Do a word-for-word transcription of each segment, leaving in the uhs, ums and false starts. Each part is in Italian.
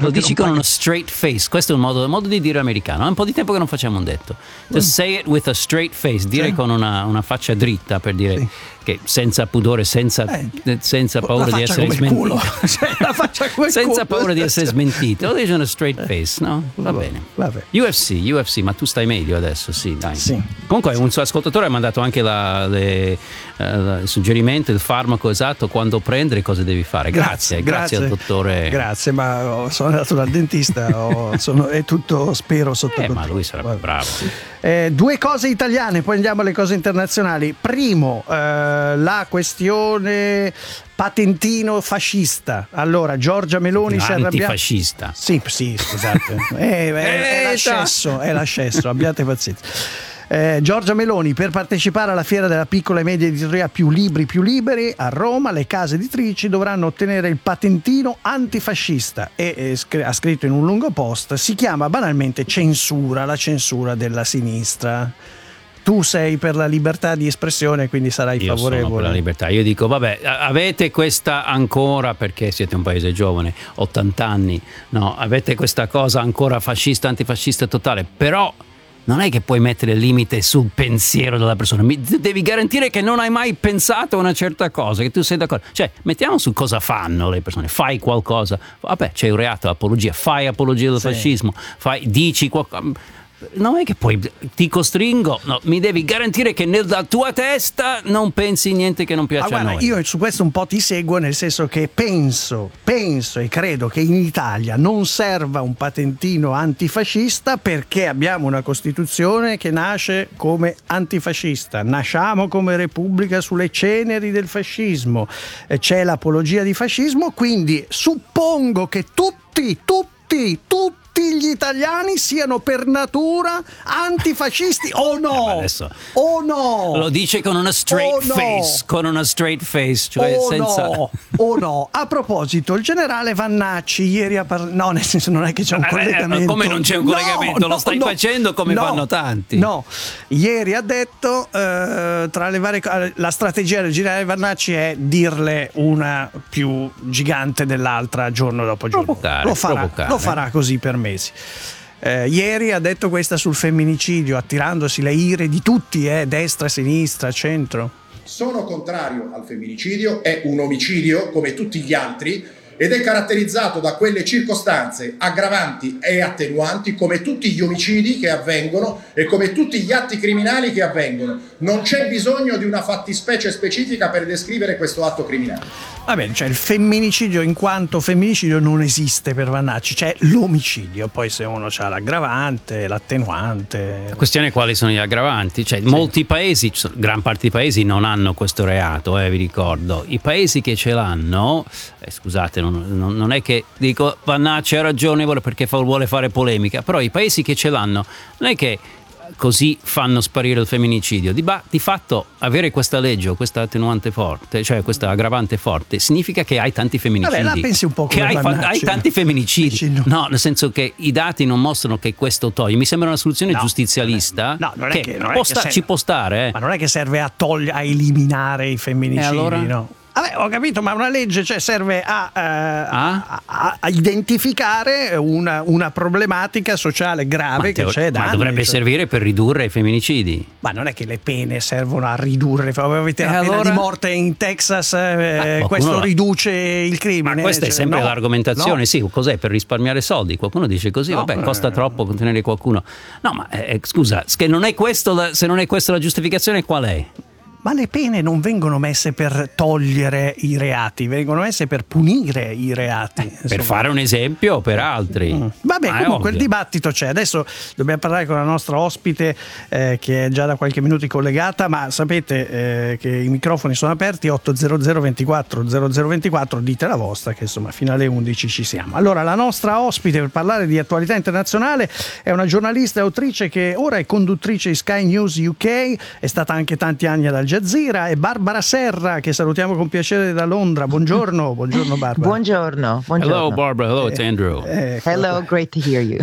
lo dici con uno straight face, questo è un modo, un modo di dire americano, è un po' di tempo che non facciamo un detto. To mm. say it with a straight face, dire sì. con una, una faccia dritta, per dire sì. che senza pudore, senza, eh, senza paura di essere smentito, cioè, la faccia come senza culo. paura di essere smentito, lo dice una straight face, no? Va bene. Vabbè. U F C, U F C, ma tu stai meglio adesso, sì, dai. Sì. Comunque un suo ascoltatore ha mandato anche la, le, uh, il suggerimento, il farmaco esatto, quando prendere, cosa devi fare. Grazie, grazie, grazie al dottore. Grazie, ma sono andato dal dentista, ho, sono, è tutto, spero, sotto eh, controllo. Ma lui sarà bravo. Eh, due cose italiane, poi andiamo alle cose internazionali. Primo, eh, la questione patentino fascista. Allora, Giorgia Meloni si arrabbia. Antifascista. Sì, sì, scusate. eh, è, è l'ascesso, è l'ascesso, abbiate pazienza. Eh, Giorgia Meloni, per partecipare alla fiera della piccola e media editoria Più Libri Più Liberi a Roma, le case editrici dovranno ottenere il patentino antifascista e eh, scr- ha scritto in un lungo post, si chiama banalmente censura, la censura della sinistra. Tu sei per la libertà di espressione, quindi sarai Io favorevole. Io sono per la libertà. Io dico, vabbè, avete questa ancora, perché siete un paese giovane, ottanta anni, no, avete questa cosa ancora fascista, antifascista totale, però non è che puoi mettere il limite sul pensiero della persona, mi devi garantire che non hai mai pensato a una certa cosa, che tu sei d'accordo. Cioè, mettiamo su cosa fanno le persone, fai qualcosa, vabbè, c'è un reato, apologia, fai apologia del sì. fascismo, fai, dici qualcosa. Non è che poi ti costringo, no, mi devi garantire che nella tua testa non pensi niente che non piace ah, guarda, a noi. Io su questo un po' ti seguo, nel senso che penso, penso e credo che in Italia non serva un patentino antifascista, perché abbiamo una Costituzione che nasce come antifascista, nasciamo come Repubblica sulle ceneri del fascismo, c'è l'apologia di fascismo, quindi suppongo che tutti, tutti, tutti tutti gli italiani siano per natura antifascisti o no? Adesso o no? Lo dice con una straight o face, no? con una straight face, cioè o senza no? o no? A proposito, il generale Vannacci ieri ha parlato, no, nel senso non è che c'è un collegamento. Eh, come non c'è un collegamento? No, Lo stai no, facendo come no, fanno tanti. No, ieri ha detto eh, tra le varie la strategia del generale Vannacci è dirle una più gigante dell'altra giorno dopo giorno. Provocare, lo farà, provocare. lo farà così per mesi. Eh, ieri ha detto questa sul femminicidio, attirandosi le ire di tutti, eh, destra, sinistra, centro. Sono contrario al femminicidio, è un omicidio come tutti gli altri ed è caratterizzato da quelle circostanze aggravanti e attenuanti come tutti gli omicidi che avvengono e come tutti gli atti criminali che avvengono. Non c'è bisogno di una fattispecie specifica per descrivere questo atto criminale. Va bene, cioè il femminicidio in quanto femminicidio non esiste per Vannacci, c'è l'omicidio, poi se uno ha l'aggravante, l'attenuante. La questione è quali sono gli aggravanti, cioè sì. Molti paesi, gran parte dei paesi non hanno questo reato, eh, vi ricordo. I paesi che ce l'hanno, eh, scusate, non, non, non è che dico Vannacci ha ragione perché vuole fare polemica, però i paesi che ce l'hanno non è che così fanno sparire il femminicidio. Di, ba- di fatto avere questa legge o questa attenuante forte, cioè questa aggravante forte, significa che hai tanti femminicidi. Vabbè, la pensi un po' come che hai, fa- hai tanti femminicidi. No. no, nel senso che i dati non mostrano che questo toglie. Mi sembra una soluzione no, giustizialista. No, non è che, che, non può è sta- che serve, ci può stare. Eh. Ma non è che serve a togliere, a eliminare i femminicidi, allora? no? Vabbè, ho capito, ma una legge cioè, serve a, eh, ah? a, a identificare una, una problematica sociale grave ma che c'è da Ma anni, dovrebbe cioè. servire per ridurre i femminicidi. Ma non è che le pene servono a ridurre. Avete la allora? pena di morte in Texas, eh, questo la... riduce il crimine. Ma questa cioè, è sempre no, l'argomentazione, no. Sì, cos'è? Per risparmiare soldi. Qualcuno dice così, no, vabbè, costa eh... troppo contenere qualcuno. No, ma eh, scusa, che non è questo la, se non è questa la giustificazione, qual è? Ma le pene non vengono messe per togliere i reati, vengono messe per punire i reati. Eh, per fare un esempio per altri. Mm. Vabbè, Ma comunque il dibattito c'è. Adesso dobbiamo parlare con la nostra ospite eh, che è già da qualche minuto collegata, ma sapete eh, che i microfoni sono aperti, otto zero zero ventiquattro zero zero ventiquattro, dite la vostra che insomma fino alle undici ci siamo. Allora, la nostra ospite per parlare di attualità internazionale è una giornalista e autrice che ora è conduttrice di Sky News U K, è stata anche tanti anni ad Al Jazeera, e Barbara Serra, che salutiamo con piacere da Londra. Buongiorno, buongiorno Barbara. Buongiorno, buongiorno. Hello Barbara, hello, it's Andrew. Eh, ecco hello, qua. Great to hear you.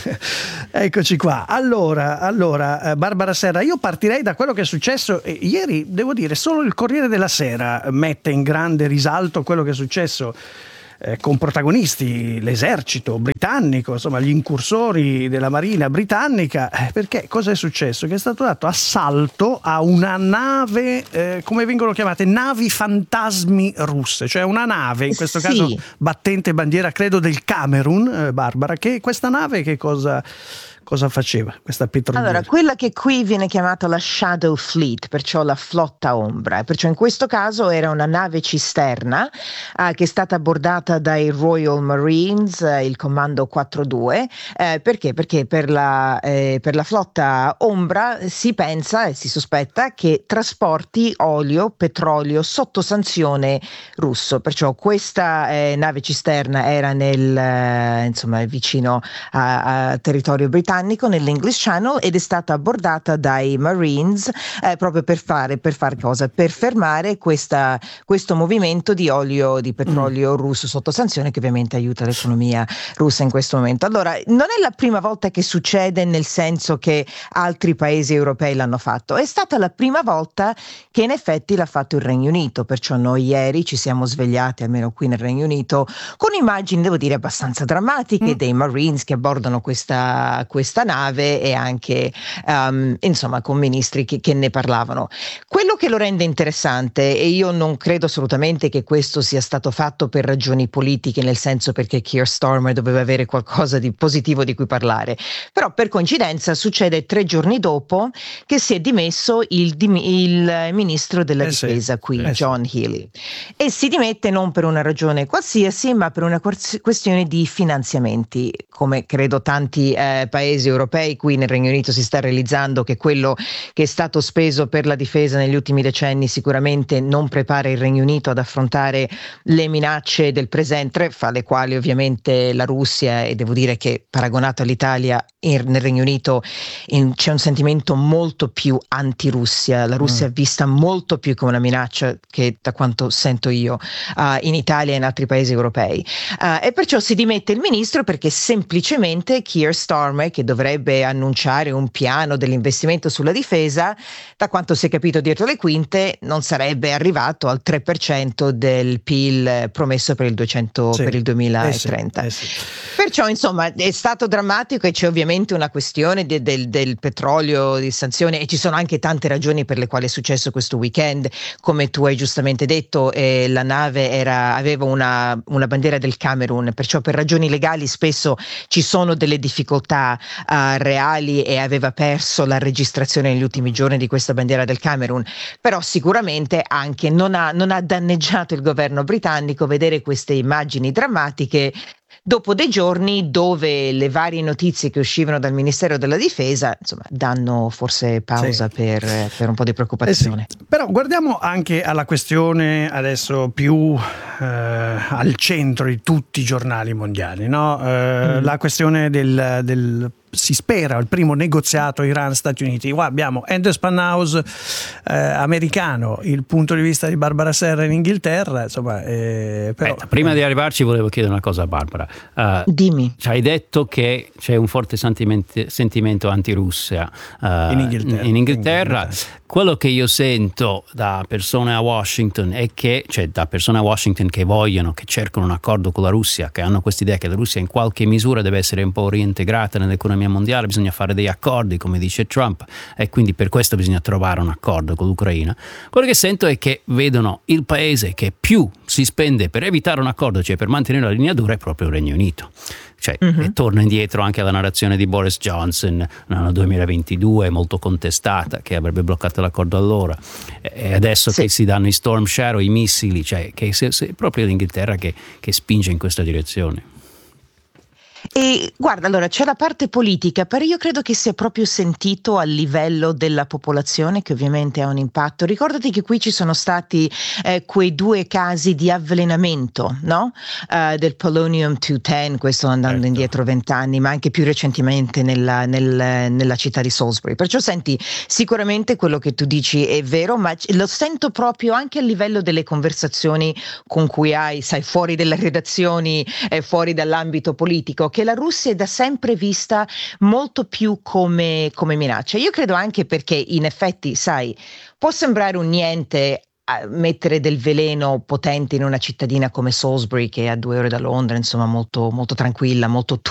Eccoci qua. Allora, allora eh, Barbara Serra, io partirei da quello che è successo eh, ieri. Devo dire, solo il Corriere della Sera mette in grande risalto quello che è successo eh, con protagonisti l'esercito britannico, insomma gli incursori della marina britannica, eh, perché cosa è successo? Che è stato dato assalto a una nave, eh, come vengono chiamate, navi fantasmi russe, cioè una nave, in questo Sì. caso battente bandiera credo del Camerun, eh, Barbara, che questa nave che cosa... Cosa faceva questa petroliera? Allora, quella che qui viene chiamata la Shadow Fleet, perciò la flotta ombra, perciò in questo caso era una nave cisterna eh, che è stata abbordata dai Royal Marines, eh, il comando quattro due, eh, perché? Perché per la, eh, per la flotta ombra si pensa e si sospetta che trasporti olio, petrolio sotto sanzione russo, perciò questa eh, nave cisterna era nel, eh, insomma, vicino a, a territorio britannico, nell'English Channel, ed è stata abbordata dai Marines eh, proprio per fare per fare cosa? Per fermare questa, questo movimento di olio, di petrolio mm. russo sotto sanzione, che ovviamente aiuta l'economia russa in questo momento. Allora, non è la prima volta che succede, nel senso che altri paesi europei l'hanno fatto, è stata la prima volta che in effetti l'ha fatto il Regno Unito, perciò noi ieri ci siamo svegliati, almeno qui nel Regno Unito, con immagini, devo dire, abbastanza drammatiche mm. dei Marines che abbordano questa, questa nave, e anche um, insomma con ministri che, che ne parlavano. Quello che lo rende interessante, e io non credo assolutamente che questo sia stato fatto per ragioni politiche, nel senso perché Keir Starmer doveva avere qualcosa di positivo di cui parlare, però per coincidenza succede tre giorni dopo che si è dimesso il, il ministro della eh difesa sì, qui, eh John sì. Healey, e si dimette non per una ragione qualsiasi, ma per una questione di finanziamenti, come credo tanti eh, paesi europei. Qui nel Regno Unito si sta realizzando che quello che è stato speso per la difesa negli ultimi decenni sicuramente non prepara il Regno Unito ad affrontare le minacce del presente, fra le quali ovviamente la Russia, e devo dire che paragonato all'Italia in, nel Regno Unito in, c'è un sentimento molto più anti-Russia. La Russia mm. è vista molto più come una minaccia che, da quanto sento io, uh, in Italia e in altri paesi europei, uh, e perciò si dimette il ministro perché semplicemente Keir Starmer, che dovrebbe annunciare un piano dell'investimento sulla difesa, da quanto si è capito dietro le quinte, non sarebbe arrivato al tre per cento del P I L promesso per il, duecento, sì. per il duemilatrenta. Eh sì, eh sì. Perciò insomma è stato drammatico, e c'è ovviamente una questione de, del, del petrolio, di sanzioni, e ci sono anche tante ragioni per le quali è successo questo weekend. Come tu hai giustamente detto, eh, la nave era, aveva una, una bandiera del Camerun, perciò per ragioni legali spesso ci sono delle difficoltà Uh, reali, e aveva perso la registrazione negli ultimi giorni di questa bandiera del Camerun, però sicuramente anche non ha, non ha danneggiato il governo britannico vedere queste immagini drammatiche dopo dei giorni dove le varie notizie che uscivano dal Ministero della Difesa, insomma, danno forse pausa sì. per, per un po' di preoccupazione. Eh sì. Però guardiamo anche alla questione adesso più eh, al centro di tutti i giornali mondiali, no? Eh, mm. La questione del, del si spera il primo negoziato Iran-Stati Uniti. Qua abbiamo Anders Panhaus eh, americano, il punto di vista di Barbara Serra in Inghilterra, insomma, eh, però... Aspetta, prima di arrivarci volevo chiedere una cosa a Barbara. Uh, Dimmi. Ci hai detto che c'è un forte sentimento, sentimento anti-Russia uh, in Inghilterra. In Inghilterra. Quello che io sento da persone a Washington è che, cioè da persone a Washington che vogliono, che cercano un accordo con la Russia, che hanno questa idea che la Russia in qualche misura deve essere un po' reintegrata nell'economia mondiale, bisogna fare degli accordi come dice Trump, e quindi per questo bisogna trovare un accordo con l'Ucraina. Quello che sento è che vedono il paese che più si spende per evitare un accordo, cioè per mantenere la linea dura, è proprio il Regno Unito. Cioè, mm-hmm. e torna indietro anche alla narrazione di Boris Johnson nell'anno duemilaventidue, molto contestata, che avrebbe bloccato l'accordo allora, e adesso sì. che si danno i Storm Shadow, i missili, cioè che se, se, è proprio l'Inghilterra che, che spinge in questa direzione. E guarda, allora c'è la parte politica, però io credo che sia proprio sentito a livello della popolazione, che ovviamente ha un impatto. Ricordati che qui ci sono stati eh, quei due casi di avvelenamento, no? Uh, del polonium duecentodieci, questo andando certo. indietro vent'anni, ma anche più recentemente nella, nel, nella città di Salisbury. Perciò senti, sicuramente quello che tu dici è vero, ma lo sento proprio anche a livello delle conversazioni con cui hai, sai, fuori dalle redazioni, eh, fuori dall'ambito politico, che la Russia è da sempre vista molto più come, come minaccia. Io credo anche perché in effetti, sai, può sembrare un niente mettere del veleno potente in una cittadina come Salisbury, che è a due ore da Londra, insomma molto, molto tranquilla, molto